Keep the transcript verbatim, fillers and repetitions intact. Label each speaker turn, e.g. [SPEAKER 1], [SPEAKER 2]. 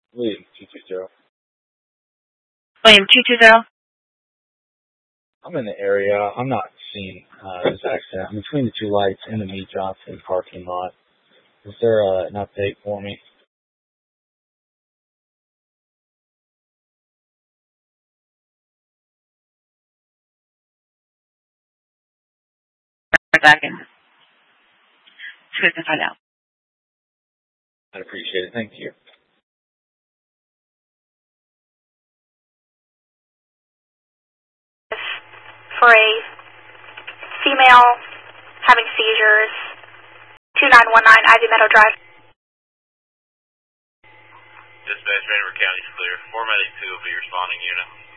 [SPEAKER 1] William two two zero.
[SPEAKER 2] William two two zero.
[SPEAKER 1] I'm in the area. I'm not seeing uh, this accident. I'm between the two lights in the Mead Johnson parking lot. Is there uh, an update for me?
[SPEAKER 2] Back in. So we can find out.
[SPEAKER 1] I'd appreciate it. Thank you.
[SPEAKER 3] For a female having seizures, two nine one nine Ivy Meadow Drive.
[SPEAKER 4] Dispatch, Rainier County's clear. four medic two will be responding unit.